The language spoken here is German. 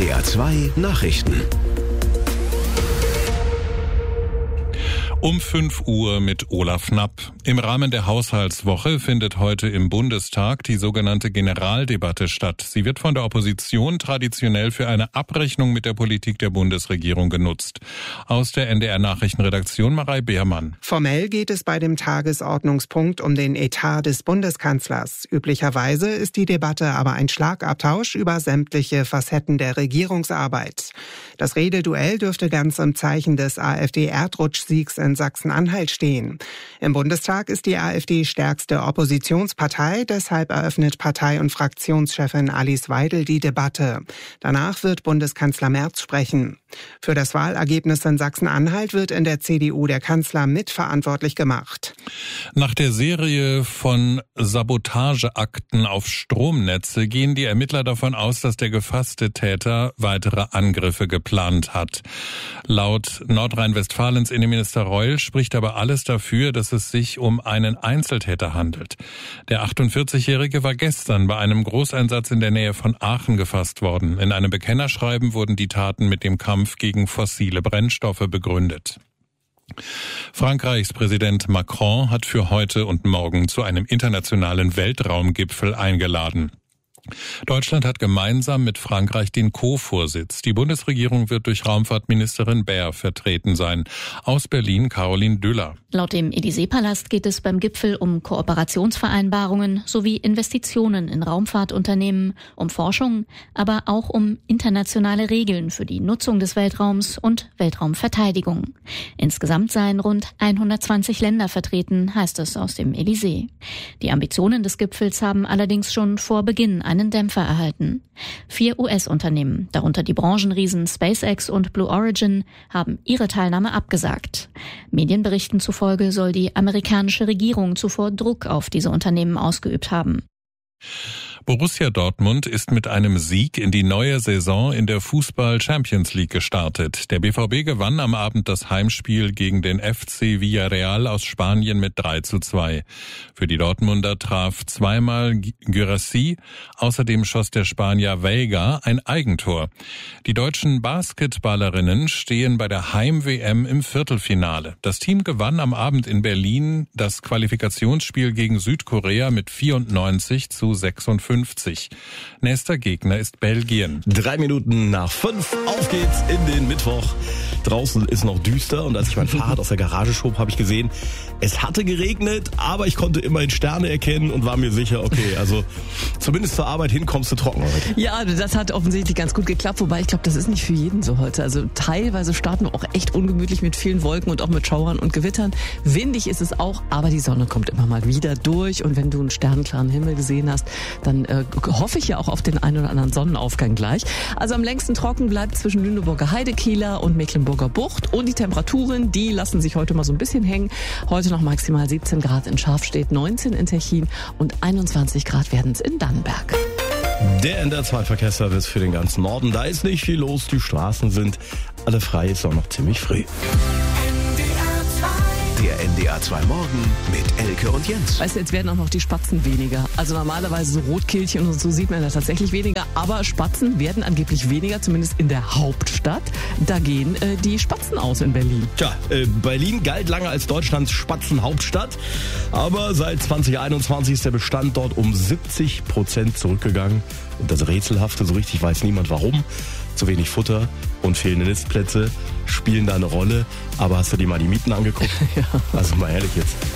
NDR 2 Nachrichten. Um 5 Uhr mit Olaf Knapp. Im Rahmen der Haushaltswoche findet heute im Bundestag die sogenannte Generaldebatte statt. Sie wird von der Opposition traditionell für eine Abrechnung mit der Politik der Bundesregierung genutzt. Aus der NDR-Nachrichtenredaktion Marei Beermann. Formell geht es bei dem Tagesordnungspunkt um den Etat des Bundeskanzlers. Üblicherweise ist die Debatte aber ein Schlagabtausch über sämtliche Facetten der Regierungsarbeit. Das Rededuell dürfte ganz im Zeichen des AfD-Erdrutschsiegs in Sachsen-Anhalt stehen. Im Bundestag ist die AfD stärkste Oppositionspartei, deshalb eröffnet Partei- und Fraktionschefin Alice Weidel die Debatte. Danach wird Bundeskanzler Merz sprechen. Für das Wahlergebnis in Sachsen-Anhalt wird in der CDU der Kanzler mitverantwortlich gemacht. Nach der Serie von Sabotageakten auf Stromnetze gehen die Ermittler davon aus, dass der gefasste Täter weitere Angriffe geplant hat. Laut Nordrhein-Westfalens Innenminister Reul spricht aber alles dafür, dass es sich um einen Einzeltäter handelt. Der 48-Jährige war gestern bei einem Großeinsatz in der Nähe von Aachen gefasst worden. In einem Bekennerschreiben wurden die Taten mit dem Kampf gegen fossile Brennstoffe begründet. Frankreichs Präsident Macron hat für heute und morgen zu einem internationalen Weltraumgipfel eingeladen. Deutschland hat gemeinsam mit Frankreich den Co-Vorsitz. Die Bundesregierung wird durch Raumfahrtministerin Baer vertreten sein. Aus Berlin Caroline Düller. Laut dem Élysée-Palast geht es beim Gipfel um Kooperationsvereinbarungen sowie Investitionen in Raumfahrtunternehmen, um Forschung, aber auch um internationale Regeln für die Nutzung des Weltraums und Weltraumverteidigung. Insgesamt seien rund 120 Länder vertreten, heißt es aus dem Élysée. Die Ambitionen des Gipfels haben allerdings schon vor Beginn einen Dämpfer erhalten. 4 US-Unternehmen, darunter die Branchenriesen SpaceX und Blue Origin, haben ihre Teilnahme abgesagt. Medienberichten zufolge soll die amerikanische Regierung zuvor Druck auf diese Unternehmen ausgeübt haben. Borussia Dortmund ist mit einem Sieg in die neue Saison in der Fußball-Champions League gestartet. Der BVB gewann am Abend das Heimspiel gegen den FC Villarreal aus Spanien mit 3:2. Für die Dortmunder traf zweimal Guirassy, außerdem schoss der Spanier Veiga ein Eigentor. Die deutschen Basketballerinnen stehen bei der Heim-WM im Viertelfinale. Das Team gewann am Abend in Berlin das Qualifikationsspiel gegen Südkorea mit 94:56. Nächster Gegner ist Belgien. 3 Minuten nach 5. Auf geht's in den Mittwoch. Draußen ist noch düster und als ich mein Fahrrad aus der Garage schob, habe ich gesehen, es hatte geregnet, aber ich konnte immerhin Sterne erkennen und war mir sicher, okay, also zumindest zur Arbeit hin kommst du trocken heute. Ja, das hat offensichtlich ganz gut geklappt, wobei ich glaube, das ist nicht für jeden so heute. Also teilweise starten wir auch echt ungemütlich mit vielen Wolken und auch mit Schauern und Gewittern. Windig ist es auch, aber die Sonne kommt immer mal wieder durch und wenn du einen sternenklaren Himmel gesehen hast, dann hoffe ich ja auch auf den einen oder anderen Sonnenaufgang gleich. Also am längsten trocken bleibt zwischen Lüneburger Heide, Kieler und Mecklenburger Bucht und die Temperaturen, die lassen sich heute mal so ein bisschen hängen. Heute noch maximal 17 Grad in Schafstedt, 19 in Techin und 21 Grad werden es in Dannenberg. Der NDR 2 Verkehrsservice für den ganzen Norden. Da ist nicht viel los, die Straßen sind alle frei, ist auch noch ziemlich früh. Der NDR 2 Morgen mit Elke und Jens. Weißt du, jetzt werden auch noch die Spatzen weniger. Also normalerweise so Rotkehlchen und so sieht man da tatsächlich weniger. Aber Spatzen werden angeblich weniger, zumindest in der Hauptstadt. Da gehen die Spatzen aus in Berlin. Tja, Berlin galt lange als Deutschlands Spatzenhauptstadt. Aber seit 2021 ist der Bestand dort um 70% zurückgegangen. Und das Rätselhafte, so richtig weiß niemand warum. Zu wenig Futter und fehlende Nistplätze spielen da eine Rolle. Aber hast du dir mal die Mieten angeguckt? Ja. Also mal ehrlich jetzt.